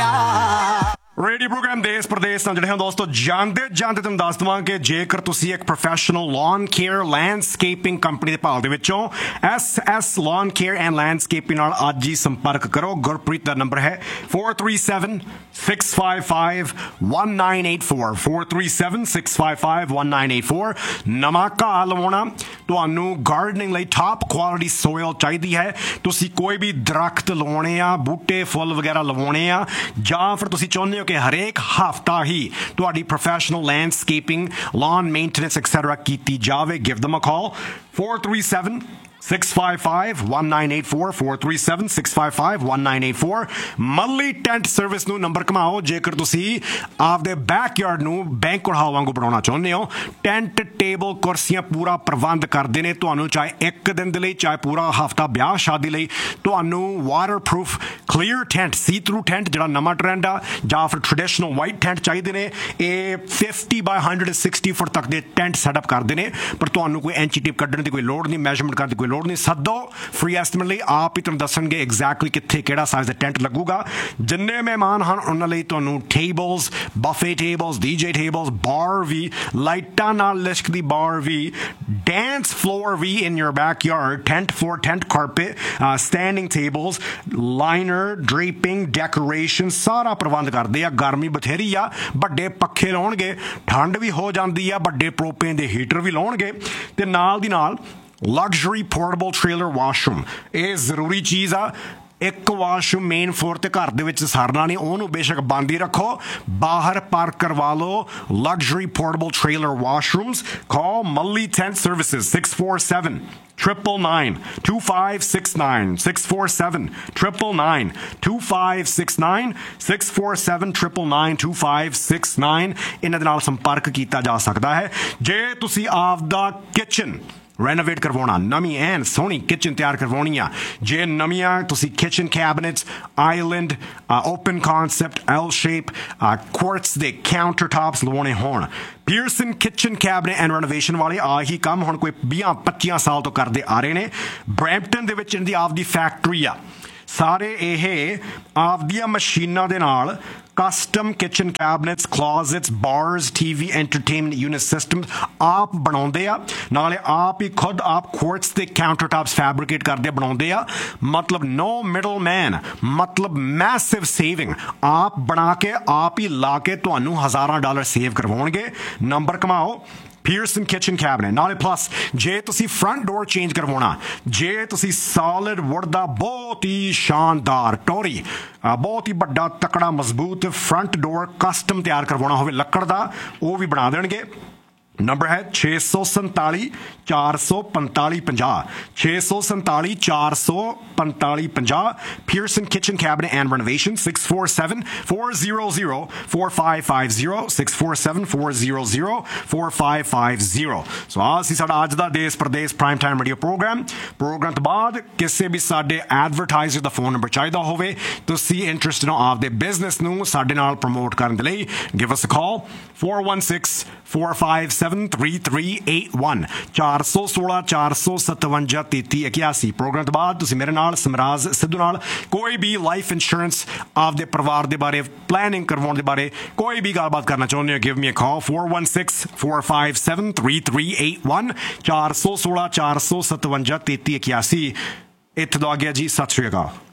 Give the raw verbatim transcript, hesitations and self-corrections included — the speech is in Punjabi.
रेडियो प्रोग्राम देश प्रदेश ਨਾਲ ਜਿਹੜੇ ਹਾਂ ਦੋਸਤੋ ਜਾਂਦੇ ਜਾਂਦੇ ਤੁਹਾਨੂੰ ਦੱਸ ਦਵਾਂ ਕਿ ਜੇਕਰ ਤੁਸੀਂ ਇੱਕ ਪ੍ਰੋਫੈਸ਼ਨਲ ਲਾਨ ਕੇਅਰ ਲੈਂਡਸਕੇਪਿੰਗ ਕੰਪਨੀ ਦੇ ਭਾਲ ਦੇ ਵਿੱਚੋਂ S S lawn care and landscaping ਨਾਲ ਅੱਜ ਹੀ ਸੰਪਰਕ ਕਰੋ। ਗੁਰਪ੍ਰੀਤ ਦਾ ਨੰਬਰ ਹੈ four three seven, six five five, one nine eight four four three seven, six five five, one nine eight four। ਨਵਾਂ ਘਾਹ ਲਵਾਉਣਾ, ਤੁਹਾਨੂੰ ਗਾਰਡਨਿੰਗ ਲਈ ਟਾਪ ਕੁਆਲਿਟੀ ਸੋਇਲ ਚਾਹੀਦੀ ਹੈ, ਤੁਸੀਂ ਕੋਈ ਵੀ ਦਰਖਤ ਲਵਾਉਣੇ ਆ, ਬੂਟੇ ਫੁੱਲ ਵਗੈਰਾ ਲਵਾਉਣੇ ਆ, ਜਾਂ ਫਿਰ ਤੁਸੀਂ ਚਾਹੁੰਦੇ ਹੋ ਕਿ ਹਰੇਕ ਹਫਤਾ ਹੀ ਤੁਹਾਡੀ ਪ੍ਰੋਫੈਸ਼ਨਲ ਲੈਂਡਸਕੇਪਿੰਗ ਲਾਨ ਮੇਨਟੇਨੈਂਸ ਐਕਸੈਟਰਾ ਕੀਤੀ ਜਾਵੇ, give them a call four three seven, six five five, one nine eight four four three seven, six five five, one nine eight four। ਮੱਲੀ ਟੈਂਟ ਸਰਵਿਸ ਨੂੰ ਨੰਬਰ ਘਮਾਓ ਜੇਕਰ ਤੁਸੀਂ ਆਪਦੇ ਬੈਕਯਾਰਡ ਨੂੰ ਬੈਂਕੁਏਟ ਹਾਲ ਵਾਂਗੂ ਬਣਾਉਣਾ ਚਾਹੁੰਦੇ ਹੋ। ਟੈਂਟ ਟੇਬਲ ਕੁਰਸੀਆਂ ਪੂਰਾ ਪ੍ਰਬੰਧ ਕਰਦੇ ਨੇ, ਤੁਹਾਨੂੰ ਚਾਹੇ ਇੱਕ ਦਿਨ ਦੇ ਲਈ ਚਾਹੇ ਪੂਰਾ ਹਫਤਾ ਵਿਆਹ ਸ਼ਾਦੀ ਲਈ ਤੁਹਾਨੂੰ ਵਾਟਰਪ੍ਰੂਫ ਕਲੀਅਰ ਟੈਂਟ, ਸੀ ਥਰੂ ਟੈਂਟ ਜਿਹੜਾ ਨਵਾਂ ਟ੍ਰੈਂਡ ਆ, ਜਾਂ ਫਿਰ ਟ੍ਰੈਡੀਸ਼ਨਲ ਵਾਈਟ ਟੈਂਟ ਚਾਹੀਦੇ ਨੇ। ਇਹ fifty by one hundred sixty ਫੁੱਟ ਤੱਕ ਦੇ ਟੈਂਟ ਸੈਟਅਪ ਕਰਦੇ ਨੇ, ਪਰ ਤੁਹਾਨੂੰ ਕੋਈ ਐਂਚੀ ਟੇਪ ਕੱਢਣ ਦੀ ਕੋਈ ਲੋੜ ਨਹੀਂ, ਮੈਜ਼ਰਮੈਂਟ ਕਰਨ ਦੀ ਕੋਈ ਲੋੜ ਨਹੀਂ। ਸੱਦੋ ਫ੍ਰੀ ਐਸਟੀਮੇਟ ਲਈ, ਆਪ ਹੀ ਤੁਹਾਨੂੰ ਦੱਸਣਗੇ ਐਗਜ਼ੈਕਟਲੀ ਕਿੱਥੇ ਕਿਹੜਾ ਸਾਈਜ਼ ਦਾ ਟੈਂਟ ਲੱਗੂਗਾ। ਜਿੰਨੇ ਮਹਿਮਾਨ ਹਨ ਉਹਨਾਂ ਲਈ ਤੁਹਾਨੂੰ tables, buffet tables, DJ tables, ਬਾਰ ਵੀ, ਲਾਈਟਾਂ ਨਾਲ ਲਿਸ਼ਕਦੀ ਬਾਰ ਵੀ, dense floor we in your backyard, tent floor, tent carpet, standing tables, liner, ਡ੍ਰੇਪਿੰਗ, decoration ਸਾਰਾ ਪ੍ਰਬੰਧ ਕਰਦੇ ਆ। ਗਰਮੀ ਬਥੇਰੀ ਆ, ਵੱਡੇ ਪੱਖੇ ਲਾਉਣਗੇ, ਠੰਡ ਵੀ ਹੋ ਜਾਂਦੀ ਆ, ਵੱਡੇ ਪ੍ਰੋਪੇਨ ਦੇ ਹੀਟਰ ਵੀ ਲਾਉਣਗੇ, ਤੇ ਨਾਲ ਦੀ ਨਾਲ ਲਗਜ਼ਰੀ ਪੋਰਟੇਬਲ ਟ੍ਰੇਲਰ ਵਾਸ਼ਰੂਮ। ਇਹ ਜ਼ਰੂਰੀ ਚੀਜ਼ ਆ। ਇੱਕ ਵਾਸ਼ਰੂਮ ਮੇਨ ਫਲੋਰ ਤੇ ਘਰ ਦੇ ਵਿੱਚ ਸਰਨਾ ਨਹੀਂ, ਉਹਨੂੰ ਬੇਸ਼ੱਕ ਬੰਦ ਹੀ ਰੱਖੋ, ਬਾਹਰ ਪਾਰਕ ਕਰਵਾ ਲਓ। ਲਗਜ਼ਰੀ ਪੋਰਟੇਬਲ ਟ੍ਰੇਲਰ ਵਾਸ਼ਰੂਮਸ, ਕਾਲ ਮੱਲੀ tent services six four seven, nine nine, two five six nine six four seven, nine nine, two five six nine six four seven, nine nine, two five six nine। ਇਹਨਾਂ ਦੇ ਨਾਲ ਸੰਪਰਕ ਕੀਤਾ ਜਾ ਸਕਦਾ ਹੈ। ਜੇ ਤੁਸੀਂ ਆਪਦਾ ਕਿਚਨ ਰੈਨੋਵੇਟ ਕਰਵਾਉਣਾ, ਨਵੀਂ ਐਨ ਸੋਹਣੀ ਕਿਚਨ ਤਿਆਰ ਕਰਵਾਉਣੀ ਆ, ਜੇ ਨਵੀਆਂ ਤੁਸੀਂ kitchen ਕੈਬਨਿਟਸ, island, open ਕਾਨਸੈਪਟ, L shape, quartz ਦੇ ਕਾਊਂਟਰ ਟਾਪਸ ਲਵਾਉਣੇ ਹੋਣ, Pearson kitchen cabinet and renovation ਵਾਲੇ ਆਹੀ ਕੰਮ ਹੁਣ ਕੋਈ ਵੀਹ ਪੱਚੀ ਸਾਲ ਤੋਂ ਕਰਦੇ ਆ ਰਹੇ ਨੇ। ਬਰੈਂਪਟਨ ਦੇ ਵਿੱਚ ਇਹਦੀ ਆਪਦੀ ਫੈਕਟਰੀ ਆ। ਸਾਰੇ ਇਹ ਆਪਦੀਆਂ ਮਸ਼ੀਨਾਂ ਦੇ ਨਾਲ custom kitchen ਕੈਬਨਿਟਸ, ਕਲੋਜ਼ਟਸ, ਬਾਰਸ, T V, entertainment unit system ਆਪ ਬਣਾਉਂਦੇ ਆ, ਨਾਲੇ ਆਪ ਹੀ ਖੁਦ ਆਪ ਕੁਆਰਟਸ ਦੇ ਕਾਊਂਟਰ ਟਾਪਸ ਫੈਬਰਿਕੇਟ ਕਰਦੇ ਬਣਾਉਂਦੇ ਆ। ਮਤਲਬ ਨੋ ਮਿਡਲ ਮੈਨ, ਮਤਲਬ ਮੈਸਿਵ ਸੇਵਿੰਗ। ਆਪ ਬਣਾ ਕੇ ਆਪ ਹੀ ਲਾ ਕੇ ਤੁਹਾਨੂੰ ਹਜ਼ਾਰਾਂ ਡਾਲਰ ਸੇਵ ਕਰਵਾਉਣਗੇ। Number ਕਮਾਓ Pearson kitchen cabinet. ਨਾਲੇ ਪਲੱਸ ਜੇ ਤੁਸੀਂ ਫਰੰਟ ਡੋਰ ਚੇਂਜ ਕਰਵਾਉਣਾ, ਜੇ ਤੁਸੀਂ ਸੋਲਿਡ ਵੁੱਡ ਦਾ ਬਹੁਤ ਹੀ ਸ਼ਾਨਦਾਰ ਟੋਰੀ, ਬਹੁਤ ਹੀ ਵੱਡਾ ਤਕੜਾ ਮਜ਼ਬੂਤ ਫਰੰਟ ਡੋਰ ਕਸਟਮ ਤਿਆਰ ਕਰਵਾਉਣਾ ਹੋਵੇ ਲੱਕੜ ਦਾ, ਉਹ ਵੀ ਬਣਾ ਦੇਣਗੇ। ਨੰਬਰ ਹੈ ਛੇ ਸੌ ਸੰਤਾਲੀ ਚਾਰ ਸੌ ਪੰਤਾਲੀ ਪੰਜਾਹ, ਛੇ ਸੌ ਸੰਤਾਲੀ ਚਾਰ ਸੌ ਪੰਤਾਲੀ ਪੰਜਾਹ। Pearson kitchen cabinet and renovation six four seven, four zero zero, four five five zero, six four seven, four zero zero, four five five zero। ਸੋ ਆਹ ਸੀ ਸਾਡਾ ਅੱਜ ਦਾ ਦੇਸ਼ Pradesh prime time radio programme. Programme ਤੋਂ ਬਾਅਦ ਕਿਸੇ ਵੀ ਸਾਡੇ ਐਡਵਰਟਾਈਜ਼ਰ ਦਾ ਫੋਨ ਨੰਬਰ ਚਾਹੀਦਾ ਹੋਵੇ, ਤੁਸੀਂ ਇੰਟਰਸਟਡ ਹੋ ਆਪਦੇ ਬਿਜ਼ਨਸ ਨੂੰ ਸਾਡੇ ਨਾਲ ਪ੍ਰਮੋਟ ਕਰਨ ਦੇ ਲਈ, ਗਿਵ ਅਸ ਅ ਕਾਲ four one six, four five seven, three three eight one, ਚਾਰ ਸੌ ਸੋਲਾਂ ਚਾਰ ਸੌ ਸਤਵੰਜਾ ਤੇਤੀ ਇਕਿਆਸੀ। ਪ੍ਰੋਗਰਾਮ ਤੋਂ ਬਾਅਦ ਤੁਸੀਂ ਮੇਰੇ ਨਾਲ ਸਮਰਾਜ ਸਿੱਧੂ ਨਾਲ ਕੋਈ ਵੀ ਲਾਈਫ ਇੰਸ਼ੋਰੈਂਸ, ਆਪਦੇ ਪਰਿਵਾਰ ਦੇ ਬਾਰੇ ਪਲੈਨਿੰਗ ਕਰਵਾਉਣ ਦੇ ਬਾਰੇ ਕੋਈ ਵੀ ਗੱਲਬਾਤ ਕਰਨਾ ਚਾਹੁੰਦੇ ਹੋ, ਗਿਵ ਮੀ ਅ ਕਾਲ four one six, four five seven, three three eight one, ਚਾਰ ਸੌ ਸੋਲਾਂ ਚਾਰ ਸੌ ਸਤਵੰਜਾ ਤੇਤੀ ਇਕਿਆਸੀ। ਇੱਥੇ ਤੋਂ ਆ ਗਿਆ ਜੀ, ਸਤਿ ਸ਼੍ਰੀ ਅਕਾਲ।